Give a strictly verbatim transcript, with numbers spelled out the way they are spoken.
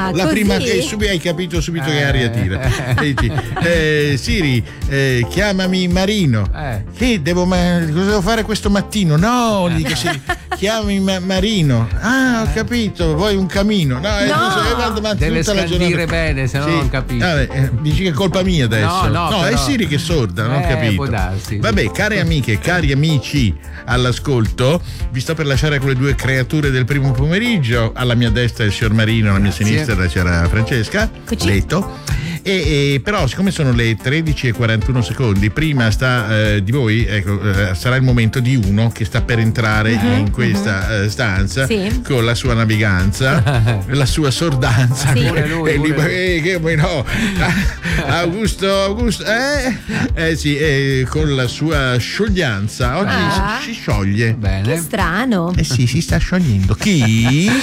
Ah, la così? prima che subito hai capito subito che aria tira. Dici, eh, Siri, eh, chiamami Marino. Eh. Che devo, ma, cosa devo fare questo mattino? No, gli dico Siri, chiamami ma- Marino. Ah, ho capito, vuoi un camino? No, eh, No. non so, eh, guarda, ma Deve tutta la scandire giornata- bene, se no non capisco. Vabbè, eh, dici che è colpa mia adesso. No, no, è però- Siri che è sorda, non ho Eh, capito. può darsi. Vabbè, care amiche, cari amici all'ascolto, vi sto per lasciare con le due creature del primo pomeriggio. Alla mia destra il signor Marino, alla mia Grazie. sinistra c'era Francesca Eccoci. Letto. E, e però siccome sono le tredici e quarantuno secondi, prima sta eh, di voi, ecco, eh, sarà il momento di uno che sta per entrare in questa eh, stanza Sì. con la sua naviganza, la sua sordanza. Sì. Pure lui, E lì, pure lui. eh, che poi no. Augusto, Augusto, eh? Eh sì, eh, con la sua scioglianza oggi Ah. si, si scioglie. Che Bene. strano. Eh sì, si sta sciogliendo. Chi?